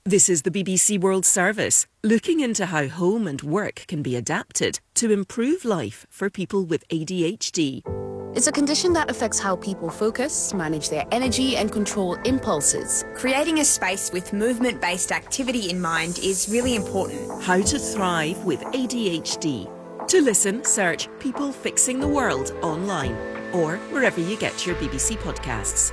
This is the BBC World Service, looking into how home and work can be adapted to improve life for people with ADHD. It's a condition that affects how people focus, manage their energy and control impulses. Creating a space with movement-based activity in mind is really important. How to thrive with ADHD. To listen, search People Fixing the World online or wherever you get your BBC podcasts.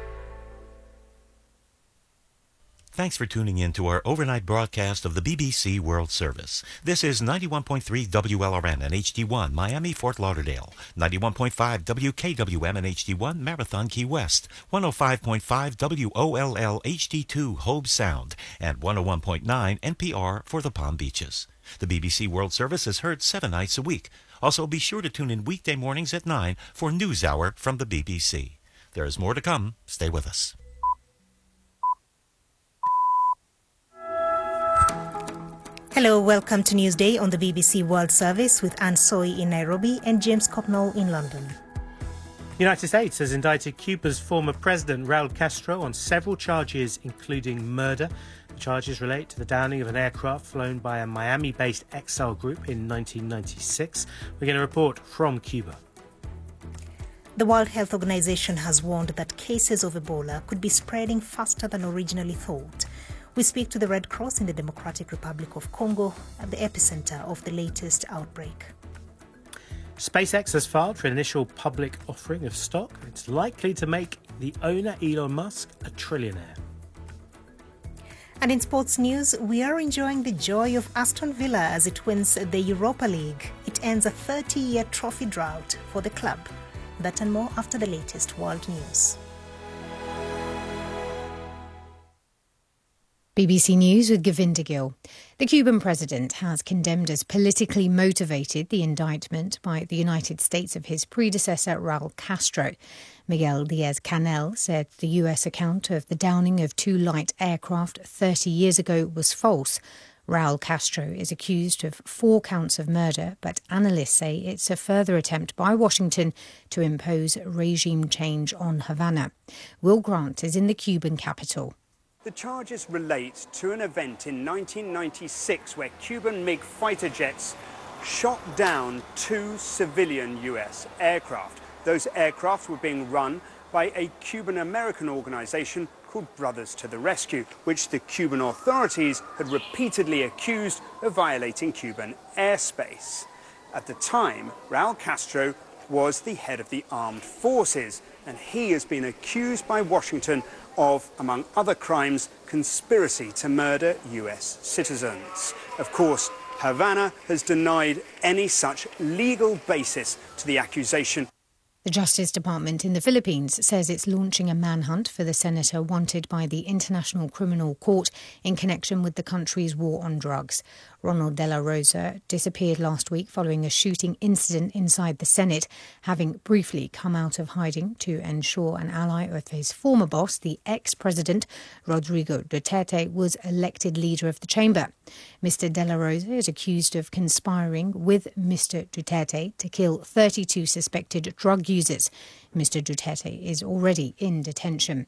Thanks for tuning in to our overnight broadcast of the BBC World Service. This is 91.3 WLRN and HD1 Miami, Fort Lauderdale, 91.5 WKWM and HD1 Marathon, Key West, 105.5 WOLL HD2 Hobe Sound, and 101.9 NPR for the Palm Beaches. The BBC World Service is heard 7 nights a week. Also, be sure to tune in weekday mornings at 9 for NewsHour from the BBC. There is more to come. Stay with us. Hello, welcome to Newsday on the BBC World Service with Anne Soy in Nairobi and James Copnall in London. The United States has indicted Cuba's former president, Raul Castro, on several charges, including murder. The charges relate to the downing of an aircraft flown by a Miami-based exile group in 1996. We're going to report from Cuba. The World Health Organization has warned that cases of Ebola could be spreading faster than originally thought. We speak to the Red Cross in the Democratic Republic of Congo at the epicenter of the latest outbreak. SpaceX has filed for an initial public offering of stock. It's likely to make the owner, Elon Musk, a trillionaire. And in sports news, we are enjoying the joy of Aston Villa as it wins the Europa League. It ends a 30-year trophy drought for the club. That and more after the latest world news. BBC News with Govinda Gill. The Cuban president has condemned as politically motivated the indictment by the United States of his predecessor, Raul Castro. Miguel Diaz-Canel said the US account of the downing of 2 light aircraft 30 years ago was false. Raul Castro is accused of 4 counts of murder, but analysts say it's a further attempt by Washington to impose regime change on Havana. Will Grant is in the Cuban capital. The charges relate to an event in 1996 where Cuban MiG fighter jets shot down 2 civilian US aircraft. Those aircraft were being run by a Cuban-American organization called Brothers to the Rescue, which the Cuban authorities had repeatedly accused of violating Cuban airspace. At the time, Raul Castro was the head of the armed forces, and he has been accused by Washington of, among other crimes, conspiracy to murder US citizens. Of course, Havana has denied any such legal basis to the accusation. The Justice Department in the Philippines says it's launching a manhunt for the senator wanted by the International Criminal Court in connection with the country's war on drugs. Ronald De La Rosa disappeared last week following a shooting incident inside the Senate, having briefly come out of hiding to ensure an ally of his former boss, the ex-president Rodrigo Duterte, was elected leader of the chamber. Mr. De La Rosa is accused of conspiring with Mr. Duterte to kill 32 suspected drug users. Mr. Duterte is already in detention.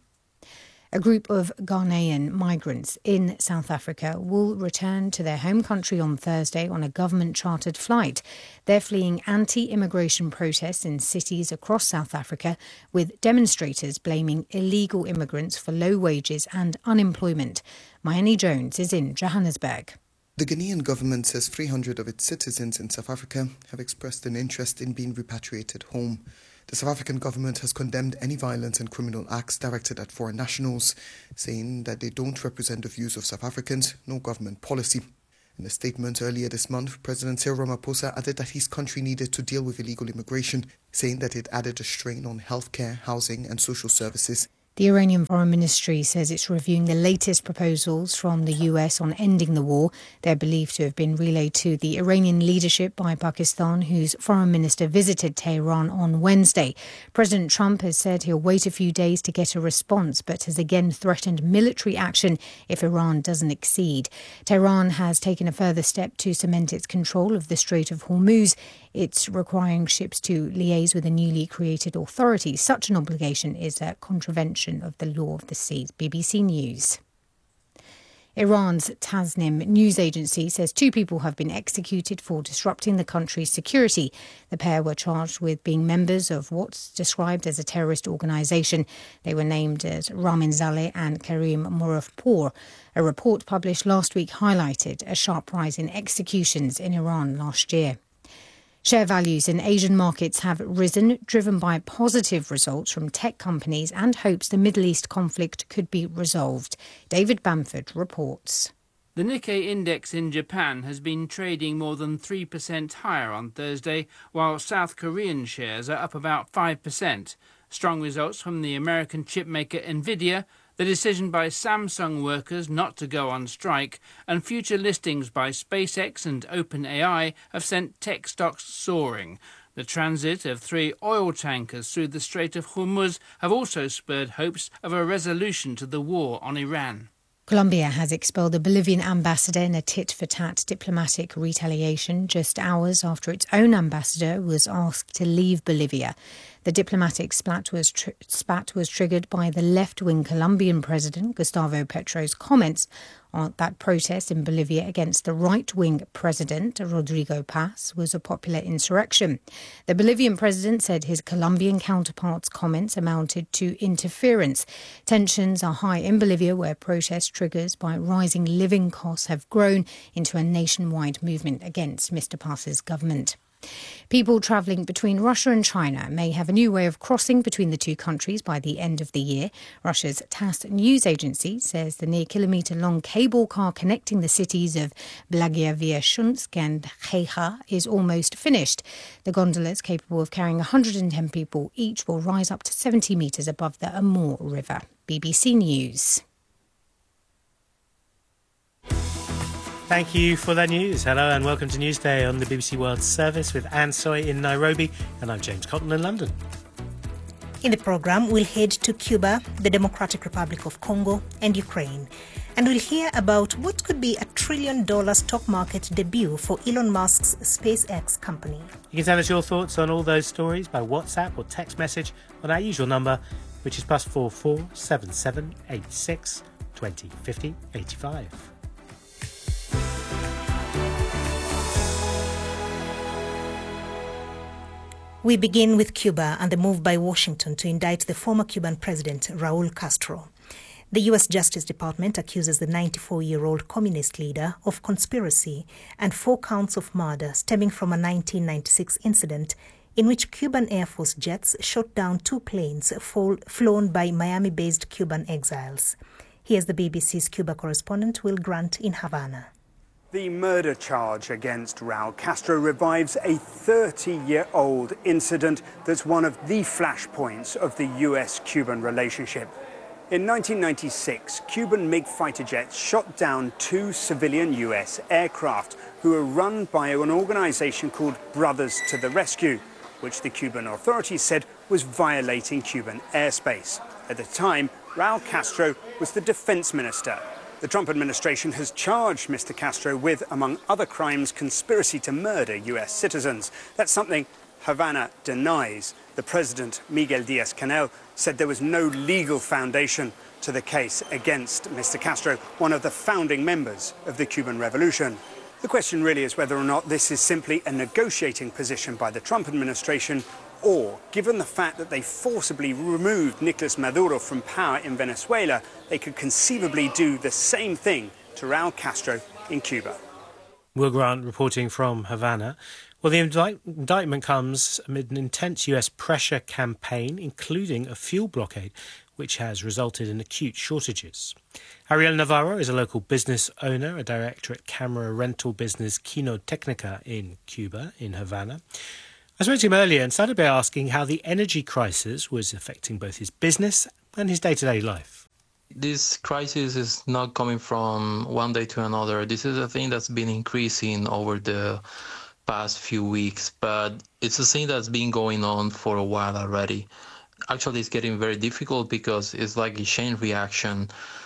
A group of Ghanaian migrants in South Africa will return to their home country on Thursday on a government-chartered flight. They're fleeing anti-immigration protests in cities across South Africa, with demonstrators blaming illegal immigrants for low wages and unemployment. Mayani Jones is in Johannesburg. The Ghanaian government says 300 of its citizens in South Africa have expressed an interest in being repatriated home. The South African government has condemned any violence and criminal acts directed at foreign nationals, saying that they don't represent the views of South Africans, nor government policy. In a statement earlier this month, President Cyril Ramaphosa added that his country needed to deal with illegal immigration, saying that it added a strain on healthcare, housing and social services. The Iranian Foreign Ministry says it's reviewing the latest proposals from the US on ending the war. They're believed to have been relayed to the Iranian leadership by Pakistan, whose foreign minister visited Tehran on Wednesday. President Trump has said he'll wait a few days to get a response, but has again threatened military action if Iran doesn't accede. Tehran has taken a further step to cement its control of the Strait of Hormuz. It's requiring ships to liaise with a newly created authority. Such an obligation is a contravention of the law of the sea. BBC News. Iran's Tasnim news agency says 2 people have been executed for disrupting the country's security. The pair were charged with being members of what's described as a terrorist organisation. They were named as Ramin Zaleh and Karim Morafpour. A report published last week highlighted a sharp rise in executions in Iran last year. Share values in Asian markets have risen, driven by positive results from tech companies and hopes the Middle East conflict could be resolved. David Bamford reports. The Nikkei index in Japan has been trading more than 3% higher on Thursday, while South Korean shares are up about 5%. Strong results from the American chipmaker Nvidia, the decision by Samsung workers not to go on strike, and future listings by SpaceX and OpenAI have sent tech stocks soaring. The transit of 3 oil tankers through the Strait of Hormuz have also spurred hopes of a resolution to the war on Iran. Colombia has expelled the Bolivian ambassador in a tit-for-tat diplomatic retaliation just hours after its own ambassador was asked to leave Bolivia. The diplomatic spat was triggered by the left-wing Colombian president, Gustavo Petro's comments on that protest in Bolivia against the right-wing president, Rodrigo Paz, was a popular insurrection. The Bolivian president said his Colombian counterpart's comments amounted to interference. Tensions are high in Bolivia, where protest triggers by rising living costs have grown into a nationwide movement against Mr. Paz's government. People travelling between Russia and China may have a new way of crossing between the two countries by the end of the year. Russia's TASS news agency says the near-kilometre-long cable car connecting the cities of Blagoveschensk and Checha is almost finished. The gondolas, capable of carrying 110 people each, will rise up to 70 metres above the Amur River. BBC News. Thank you for that news. Hello and welcome to Newsday on the BBC World Service with Anne Soy in Nairobi, and I'm James Cotton in London. In the programme, we'll head to Cuba, the Democratic Republic of Congo and Ukraine. And we'll hear about what could be a $1 trillion stock market debut for Elon Musk's SpaceX company. You can tell us your thoughts on all those stories by WhatsApp or text message on our usual number, which is +44 77 86 20 50 85. We begin with Cuba and the move by Washington to indict the former Cuban president, Raul Castro. The U.S. Justice Department accuses the 94-year-old communist leader of conspiracy and 4 counts of murder stemming from a 1996 incident in which Cuban Air Force jets shot down 2 planes flown by Miami-based Cuban exiles. Here's the BBC's Cuba correspondent, Will Grant, in Havana. The murder charge against Raul Castro revives a 30-year-old incident that's one of the flashpoints of the US-Cuban relationship. In 1996, Cuban MiG fighter jets shot down 2 civilian US aircraft who were run by an organization called Brothers to the Rescue, which the Cuban authorities said was violating Cuban airspace. At the time, Raul Castro was the defense minister. The Trump administration has charged Mr. Castro with, among other crimes, conspiracy to murder US citizens. That's something Havana denies. The president, Miguel Diaz-Canel, said there was no legal foundation to the case against Mr. Castro, one of the founding members of the Cuban Revolution. The question really is whether or not this is simply a negotiating position by the Trump administration, or, given the fact that they forcibly removed Nicolas Maduro from power in Venezuela, they could conceivably do the same thing to Raul Castro in Cuba. Will Grant reporting from Havana. Well, the indictment comes amid an intense US pressure campaign, including a fuel blockade, which has resulted in acute shortages. Ariel Navarro is a local business owner, a director at camera rental business Kino Technica in Cuba, in Havana. I spoke to him earlier and started by asking how the energy crisis was affecting both his business and his day-to-day life. This crisis is not coming from one day to another. This is a thing that's been increasing over the past few weeks, but it's a thing that's been going on for a while already. Actually, it's getting very difficult because it's like a chain reaction.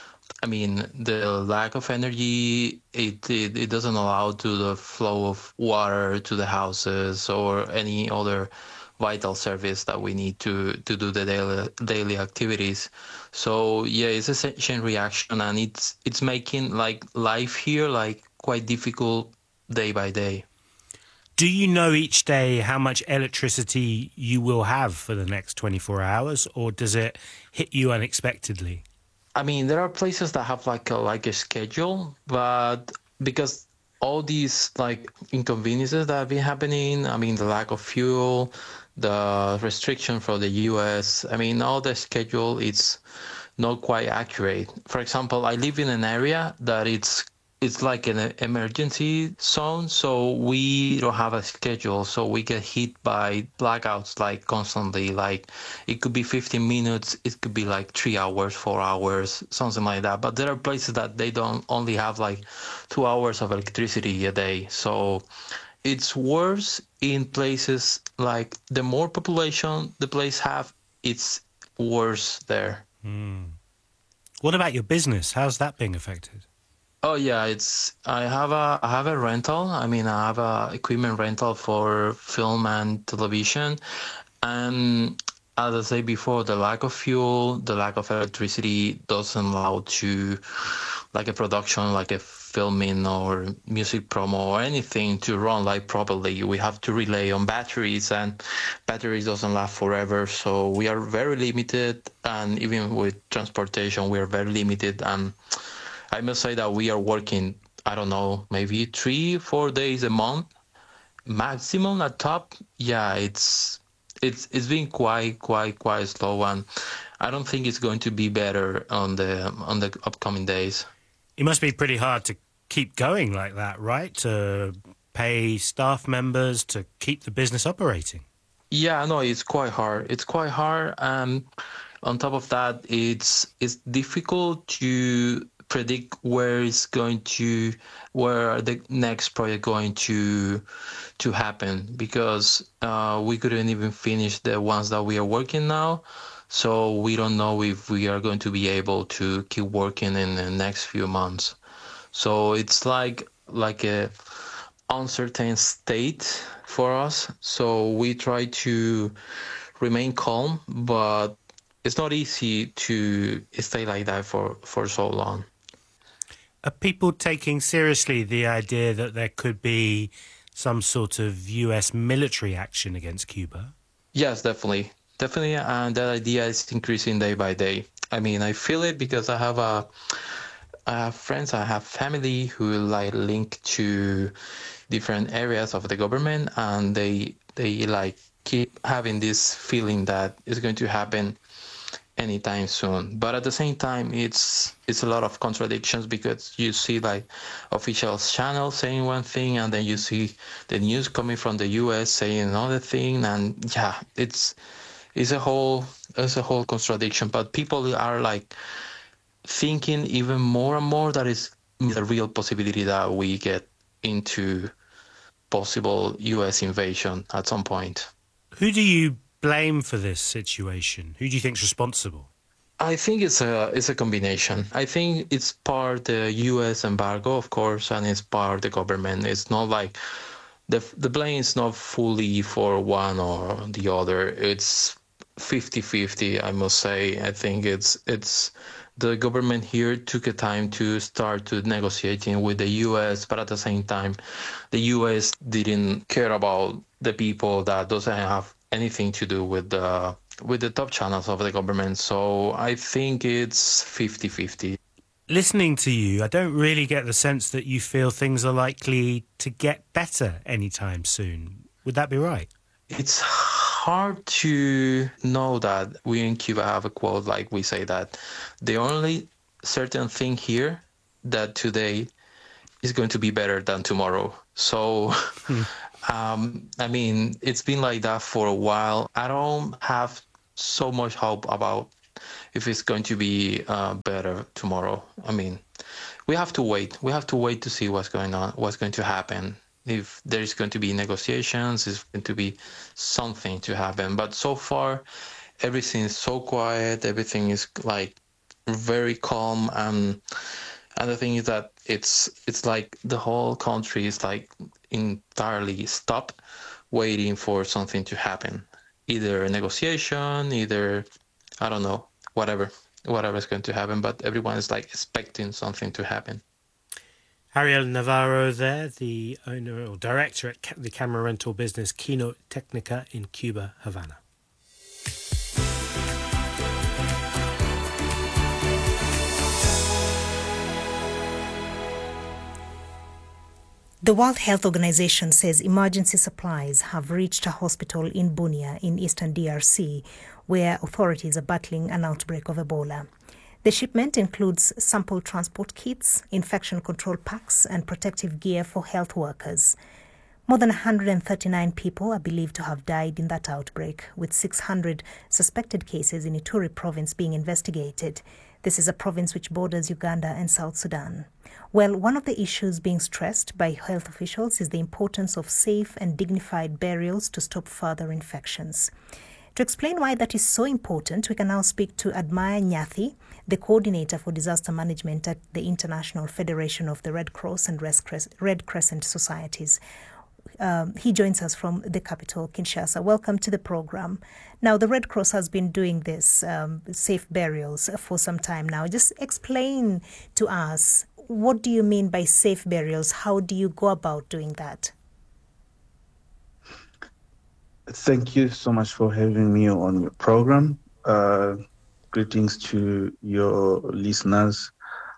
I mean, the lack of energy, it doesn't allow to the flow of water to the houses or any other vital service that we need to do the daily activities. So yeah, it's a chain reaction, and it's making like life here like quite difficult day by day. Do you know each day how much electricity you will have for the next 24 hours, or does it hit you unexpectedly? I mean, there are places that have like a schedule, but because all these like inconveniences that have been happening, I mean, the lack of fuel, the restriction from the US, I mean, all the schedule is not quite accurate. For example, I live in an area that it's like an emergency zone, so we don't have a schedule, so we get hit by blackouts like constantly. Like it could be 15 minutes, it could be like 3 hours, 4 hours, something like that. But there are places that they don't only have like 2 hours of electricity a day. So it's worse in places like the more population the place have, it's worse there. What about your business? How's that being affected? Oh yeah, I have a rental. I mean, I have a equipment rental for film and television, and as I said before, the lack of fuel, the lack of electricity doesn't allow to like a production, like a filming or music promo or anything to run like properly. We have to rely on batteries, and batteries doesn't last forever, so we are very limited. And even with transportation, we are very limited. And I must say that we are working, I don't know, maybe 3-4 days a month, maximum at top. Yeah, it's been quite slow, and I don't think it's going to be better on the upcoming days. It must be pretty hard to keep going like that, right? To pay staff members, to keep the business operating. Yeah, no, it's quite hard. It's quite hard, and on top of that, it's difficult to predict where the next project going to happen, because we couldn't even finish the ones that we are working now, so we don't know if we are going to be able to keep working in the next few months. So it's like a uncertain state for us, so we try to remain calm, but it's not easy to stay like that for so long. Are people taking seriously the idea that there could be some sort of US military action against Cuba? Yes, definitely, and that idea is increasing day by day. I mean, I feel it because I have friends, I have family who like link to different areas of the government, and they like keep having this feeling that it's going to happen anytime soon. But at the same time, it's a lot of contradictions, because you see like official channels saying one thing, and then you see the news coming from the US saying another thing, and yeah, it's a whole contradiction. But people are like thinking even more and more that it's the real possibility that we get into possible US invasion at some point. Who do you blame for this situation? Who do you think is responsible? I think it's a combination. I think it's part the US embargo, of course, and it's part the government. It's not like the blame is not fully for one or the other. It's 50-50, I must say. I think it's the government here took a time to start to negotiating with the US, but at the same time, the US didn't care about the people that doesn't have anything to do with the top channels of the government. So I think it's 50-50. Listening to you, I don't really get the sense that you feel things are likely to get better anytime soon. Would that be right? It's hard to know that. We in Cuba have a quote, like we say that the only certain thing here that today is going to be better than tomorrow. So I mean, it's been like that for a while. I don't have so much hope about if it's going to be better tomorrow. I mean, we have to wait. We have to wait to see what's going on, what's going to happen. If there is going to be negotiations, it's going to be something to happen. But so far, everything is so quiet. Everything is like very calm. And the thing is that it's like the whole country is like entirely stopped, waiting for something to happen. either a negotiation, either, I don't know, whatever is going to happen, but everyone is like expecting something to happen. Ariel Navarro there, the owner or director at the camera rental business Keynote Technica in Cuba, Havana. The World Health Organization says emergency supplies have reached a hospital in Bunia in eastern DRC, where authorities are battling an outbreak of Ebola. The shipment includes sample transport kits, infection control packs, and protective gear for health workers. More than 139 people are believed to have died in that outbreak, with 600 suspected cases in Ituri province being investigated. This is a province which borders Uganda and South Sudan. Well, one of the issues being stressed by health officials is the importance of safe and dignified burials to stop further infections. To explain why that is so important, we can now speak to Admire Nyathi, the coordinator for disaster management at the International Federation of the Red Cross and Red Crescent Societies. He joins us from the capital, Kinshasa. Welcome to the program. Now, the Red Cross has been doing this safe burials for some time now. Just explain to us, what do you mean by safe burials? How do you go about doing that? Thank you so much for having me on your program. Greetings to your listeners.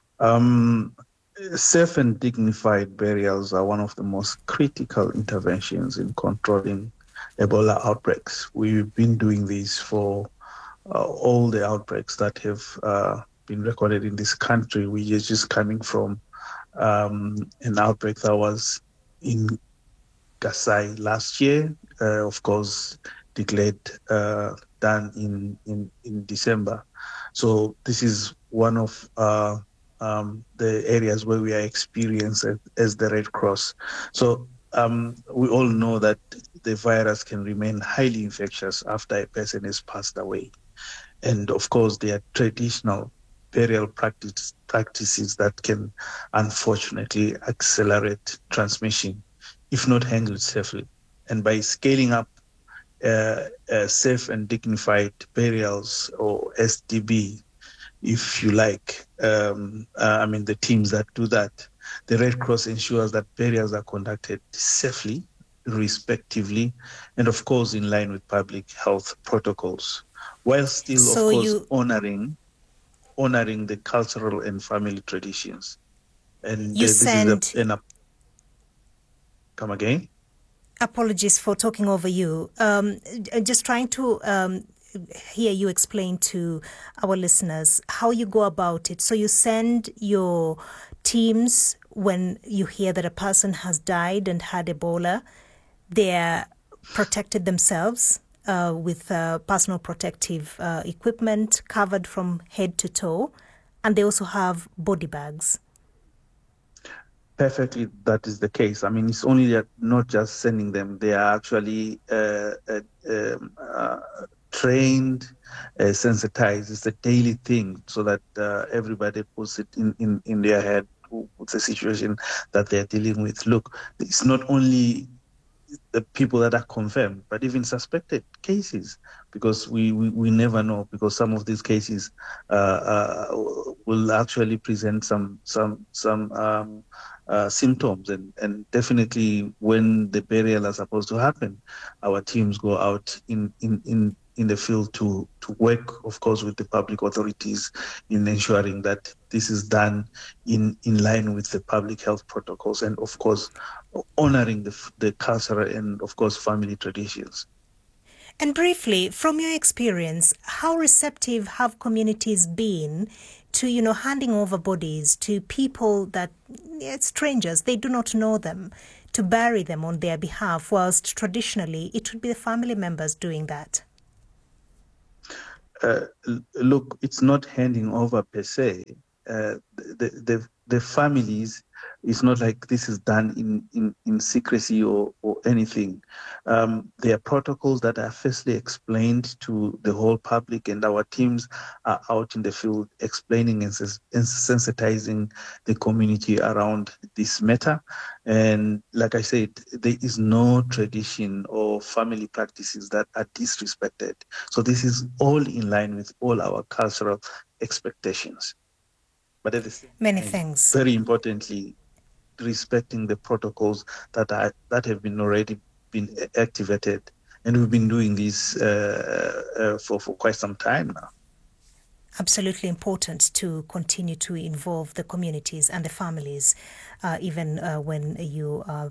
Safe and dignified burials are one of the most critical interventions in controlling Ebola outbreaks. We've been doing this for all the outbreaks that have been recorded in this country. We are just coming from an outbreak that was in Kasai last year, of course, declared done in December. So this is one of the areas where we are experienced as the Red Cross. So we all know that the virus can remain highly infectious after a person has passed away. And of course, there are traditional burial practices that can unfortunately accelerate transmission if not handled safely. And by scaling up safe and dignified burials, or SDB, if you like, the teams that do that, the Red Cross ensures that burials are conducted safely, respectively, and of course in line with public health protocols, while still, of course, honoring the cultural and family traditions. And come again? Apologies for talking over you. Just trying to hear you explain to our listeners how you go about it. So you send your teams when you hear that a person has died and had Ebola. They're protected themselves with personal protective equipment covered from head to toe, and they also have body bags. Perfectly, that is the case. I mean, it's only that not just sending them; they are actually trained, sensitized. It's a daily thing, so that everybody puts it in their head with the situation that they are dealing with. Look, it's not only the people that are confirmed, but even suspected cases, because we never know, because some of these cases will actually present some symptoms, and definitely when the burial is supposed to happen, our teams go out in the field to work, of course, with the public authorities in ensuring that this is done in line with the public health protocols, and of course honoring the cultural and of course family traditions. And briefly, from your experience, how receptive have communities been to, handing over bodies to people that, strangers, they do not know them, to bury them on their behalf, whilst traditionally it would be the family members doing that? Look, it's not handing over per se. The families It's not like this is done in secrecy or anything. There are protocols that are firstly explained to the whole public, and our teams are out in the field explaining and sensitizing the community around this matter. And like I said, there is no tradition or family practices that are disrespected. So this is all in line with all our cultural expectations. But at the same Many time, thanks. very importantly, respecting the protocols that have already been activated, and we've been doing this for quite some time now. Absolutely important to continue to involve the communities and the families, even when you are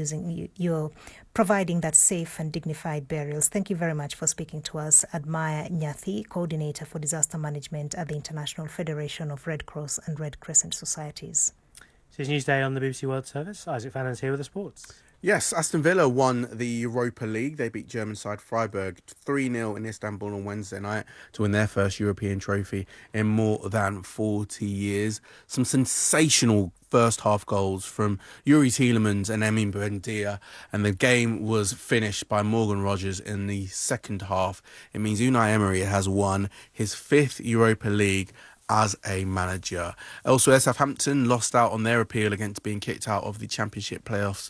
you're providing that safe and dignified burials. Thank you very much for speaking to us. Admire Nyathi, Coordinator for Disaster Management at the International Federation of Red Cross and Red Crescent Societies. It's Newsday on the BBC World Service. Isaac Fannon's here with the sports. Yes, Aston Villa won the Europa League. They beat German side Freiburg 3-0 in Istanbul on Wednesday night to win their first European trophy in more than 40 years. Some sensational first half goals from Yuri Tielemans and Emin Buendia, and the game was finished by Morgan Rogers in the second half. It means Unai Emery has won his 5th Europa League as a manager. Elsewhere, Southampton lost out on their appeal against being kicked out of the Championship playoffs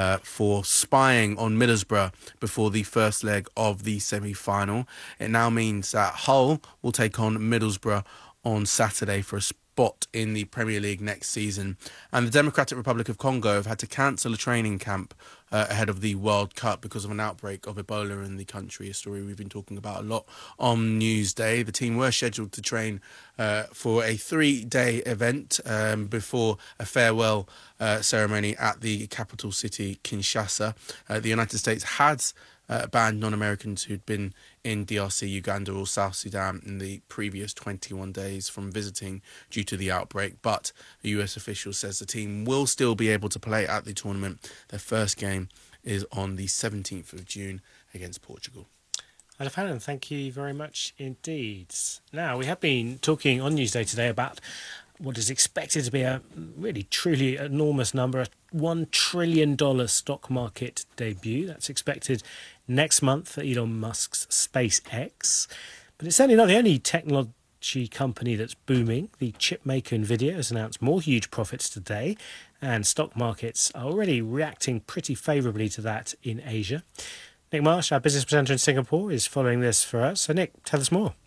for spying on Middlesbrough before the first leg of the semi-final. It now means that Hull will take on Middlesbrough on Saturday for a spot in the Premier League next season. And the Democratic Republic of Congo have had to cancel a training camp ahead of the World Cup because of an outbreak of Ebola in the country, a story we've been talking about a lot on Newsday. The team were scheduled to train for a 3-day event before a farewell ceremony at the capital city, Kinshasa. The United States has banned non-Americans who'd been in DRC, Uganda or South Sudan in the previous 21 days from visiting due to the outbreak. But a US official says the team will still be able to play at the tournament. Their first game is on the 17th of June against Portugal. Isaac Fannon, thank you very much indeed. Now, we have been talking on Newsday today about what is expected to be a really truly enormous number, a $1 trillion stock market debut. That's expected next month for Elon Musk's SpaceX. But it's certainly not the only technology company that's booming. The chip maker Nvidia has announced more huge profits today, and stock markets are already reacting pretty favourably to that in Asia. Nick Marsh, our business presenter in Singapore, is following this for us. So Nick, tell us more.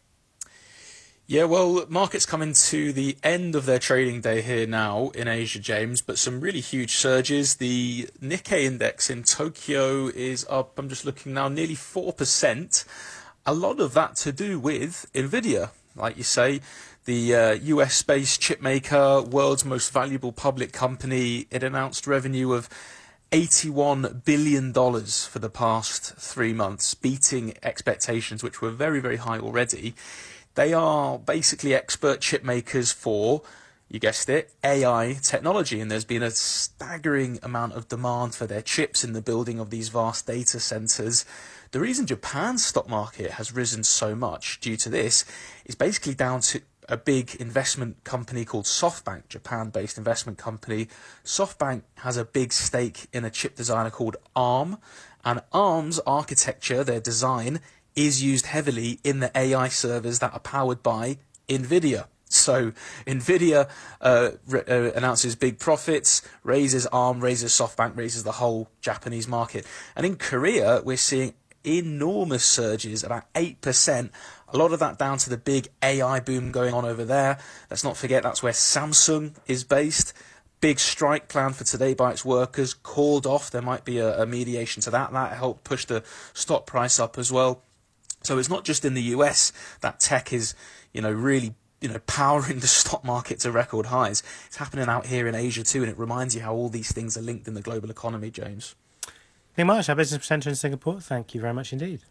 Yeah, well, markets coming to the end of their trading day here now in Asia, James, but some really huge surges. The Nikkei index in Tokyo is up, I'm just looking now, nearly 4%. A lot of that to do with Nvidia, like you say, the US-based chip maker, world's most valuable public company. It announced revenue of $81 billion for the past 3 months, beating expectations, which were very, very high already. They are basically expert chip makers for, you guessed it, AI technology, and there's been a staggering amount of demand for their chips in the building of these vast data centers. The reason Japan's stock market has risen so much due to this is basically down to a big investment company called SoftBank, Japan-based investment company. SoftBank has a big stake in a chip designer called ARM, and ARM's architecture, their design, is used heavily in the AI servers that are powered by Nvidia. So Nvidia announces big profits, raises ARM, raises SoftBank, raises the whole Japanese market. And in Korea, we're seeing enormous surges, about 8%. A lot of that down to the big AI boom going on over there. Let's not forget that's where Samsung is based. Big strike planned for today by its workers, called off. There might be a mediation to that. That helped push the stock price up as well. So it's not just in the US that tech is, really, powering the stock market to record highs. It's happening out here in Asia too, and it reminds you how all these things are linked in the global economy, James. Nick Marsh, our business presenter in Singapore, thank you very much indeed.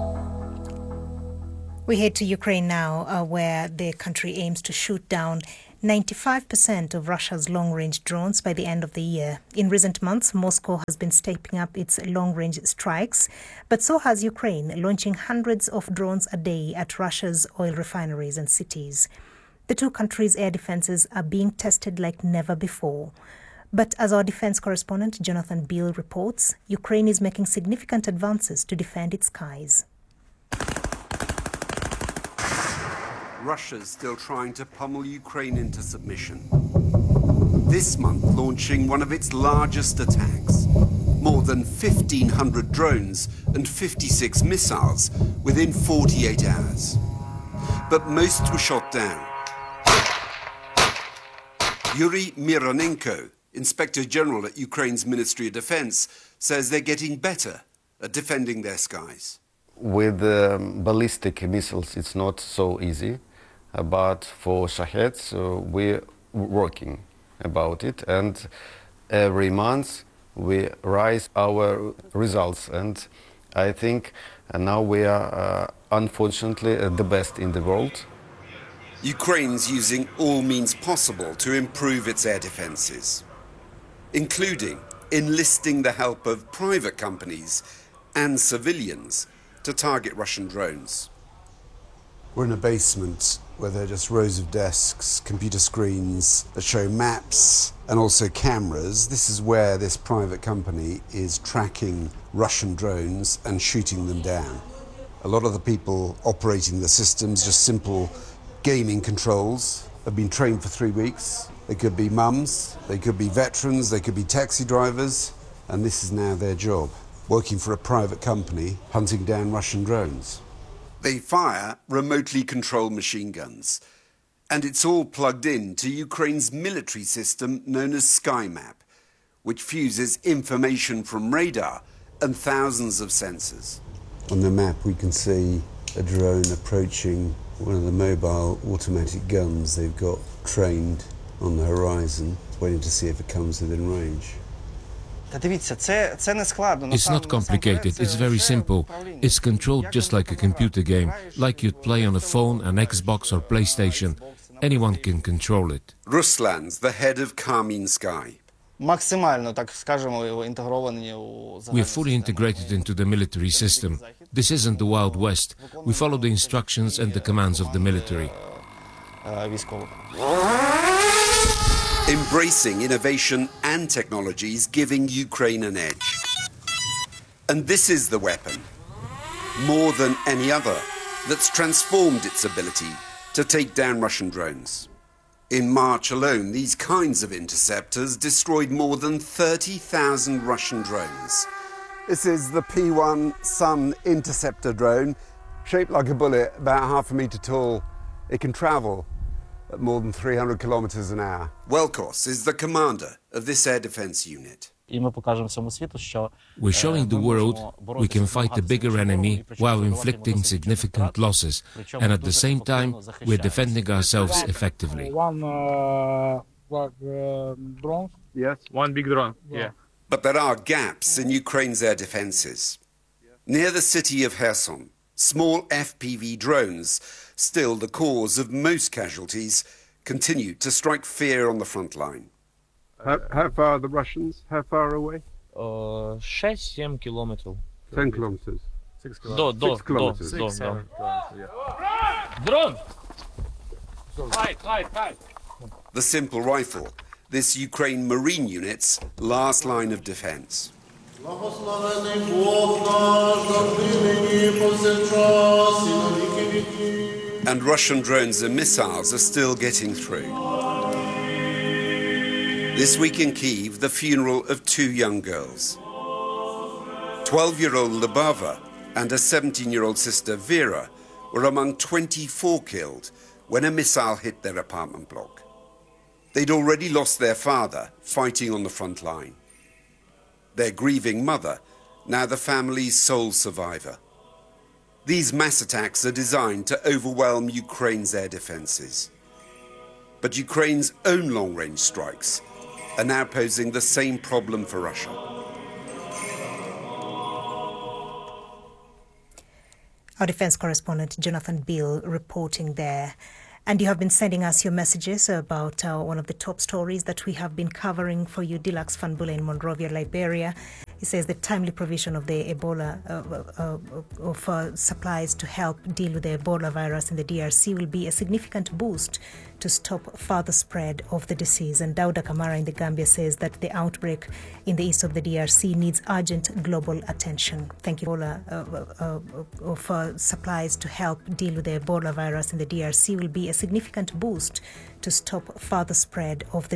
We head to Ukraine now, where the country aims to shoot down 95% of Russia's long-range drones by the end of the year. In recent months, Moscow has been stepping up its long-range strikes, but so has Ukraine, launching hundreds of drones a day at Russia's oil refineries and cities. The two countries' air defenses are being tested like never before. But as our defense correspondent Jonathan Beale reports, Ukraine is making significant advances to defend its skies. Russia's still trying to pummel Ukraine into submission. This month launching one of its largest attacks. More than 1,500 drones and 56 missiles within 48 hours. But most were shot down. Yuri Mironenko, Inspector General at Ukraine's Ministry of Defense, says they're getting better at defending their skies. With ballistic missiles, it's not so easy. But for Shaheds, we're working about it, and every month we rise our results, and I think now we are unfortunately the best in the world. Ukraine's using all means possible to improve its air defences, including enlisting the help of private companies and civilians to target Russian drones. We're in a basement where there are just rows of desks, computer screens that show maps and also cameras. This is where this private company is tracking Russian drones and shooting them down. A lot of the people operating the systems, just simple gaming controls, have been trained for 3 weeks. They could be mums, they could be veterans, they could be taxi drivers, and this is now their job, working for a private company, hunting down Russian drones. They fire remotely controlled machine guns, and it's all plugged in to Ukraine's military system known as SkyMap, which fuses information from radar and thousands of sensors. On the map we can see a drone approaching one of the mobile automatic guns they've got trained on the horizon, waiting to see if it comes within range. It's not complicated, it's very simple. It's controlled just like a computer game, like you'd play on a phone, an Xbox or PlayStation. Anyone can control it. Ruslan's the head of Karmin Sky. We're fully integrated into the military system. This isn't the Wild West. We follow the instructions and the commands of the military. Embracing innovation and technologies, giving Ukraine an edge. And this is the weapon, more than any other, that's transformed its ability to take down Russian drones. In March alone, these kinds of interceptors destroyed more than 30,000 Russian drones. This is the P-1 Sun interceptor drone, shaped like a bullet, about half a metre tall. It can travel at more than 300 kilometers an hour. Welkos is the commander of this air defense unit. We're showing the world we can fight a bigger enemy while inflicting significant losses, and at the same time we're defending ourselves effectively. One drone? Yes. One big drone, yeah. But there are gaps in Ukraine's air defenses. Near the city of Kherson, small FPV drones, still the cause of most casualties, continue to strike fear on the front line. How far are the Russians? How far away? 6-7 kilometers. 10 kilometers. 6 kilometers. 6 kilometers. Drone! Hide! The simple rifle, this Ukraine Marine unit's last line of defense. And Russian drones and missiles are still getting through. This week in Kyiv, the funeral of two young girls. 12-year-old Lubava and her 17-year-old sister Vera were among 24 killed when a missile hit their apartment block. They'd already lost their father fighting on the front line. Their grieving mother, now the family's sole survivor. These mass attacks are designed to overwhelm Ukraine's air defenses. But Ukraine's own long-range strikes are now posing the same problem for Russia. Our defense correspondent Jonathan Beale reporting there. And you have been sending us your messages about one of the top stories that we have been covering for you. Deluxe Fanbula in Monrovia, Liberia. It says the timely provision of the Ebola supplies to help deal with the Ebola virus in the DRC will be a significant boost to stop further spread of the disease. And Dauda Kamara in the Gambia says that the outbreak in the east of the DRC needs urgent global attention. Thank you. Ebola supplies to help deal with the Ebola virus in the DRC will be a significant boost to stop further spread of the